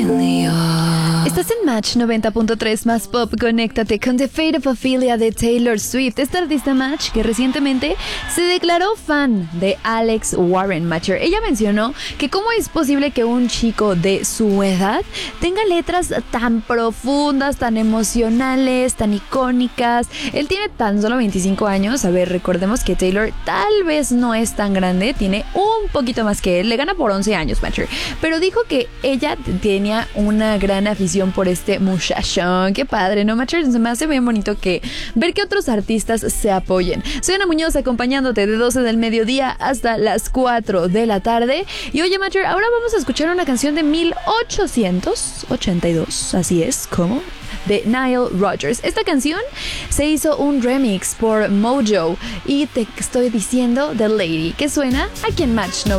Estás en Match 90.3 más pop. Conéctate con The Fate of Ophelia de Taylor Swift. Esta artista Match que recientemente se declaró fan de Alex Warren Matcher. Ella mencionó que cómo es posible que un chico de su edad tenga letras tan profundas, tan emocionales, tan icónicas. Él tiene tan solo 25 años. A ver, recordemos que Taylor tal vez no es tan grande, tiene un poquito más que él, le gana por 11 años Matcher, pero dijo que ella tenía una gran afición por este muchachón. Qué padre, ¿no, Matcher? Se me hace bien bonito que ver que otros artistas se apoyen. Soy Ana Muñoz acompañándote de 12 del mediodía hasta las 4 de la tarde. Y oye, Matcher, ahora vamos a escuchar una canción de 1882, así es, ¿cómo? De Nile Rodgers. Esta canción se hizo un remix por Mojo y te estoy diciendo The Lady, que suena aquí en Match 90.